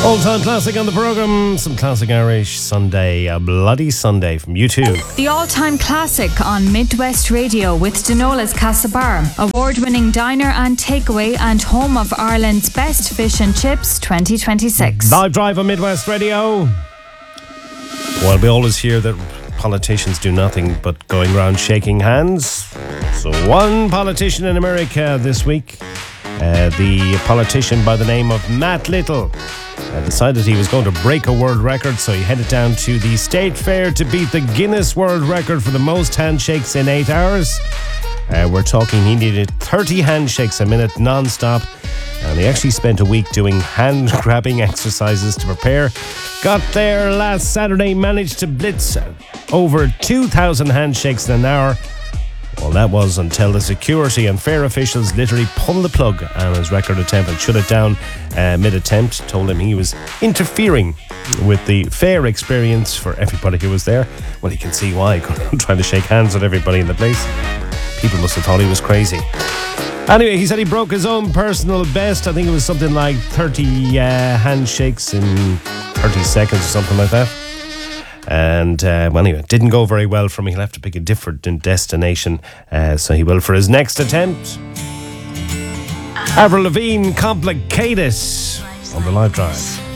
All-time classic on the programme, some classic Irish Sunday, a bloody Sunday from U2. The all-time classic on Midwest Radio with Denola's Castlebar, award-winning diner and takeaway and home of Ireland's best fish and chips 2026. Live drive on Midwest Radio. Well, we always hear that politicians do nothing but going around shaking hands. So one politician in America this week, the politician by the name of Matt Little, decided he was going to break a world record, so he headed down to the State Fair to beat the Guinness World Record for the most handshakes in 8 hours. We're talking he needed 30 handshakes a minute non-stop, and he actually spent a week doing hand-grabbing exercises to prepare. Got there last Saturday, managed to blitz over 2,000 handshakes in an hour. Well, that was until the security and fair officials literally pulled the plug on his record attempt and shut it down mid-attempt, told him he was interfering with the fair experience for everybody who was there. Well, you can see why, trying to shake hands with everybody in the place. People must have thought he was crazy. Anyway, he said he broke his own personal best. I think it was something like 30 handshakes in 30 seconds or something like that. And well, anyway, it didn't go very well for him. He'll have to pick a different destination, so he will for his next attempt. Avril Lavigne, Complicated on the live drive.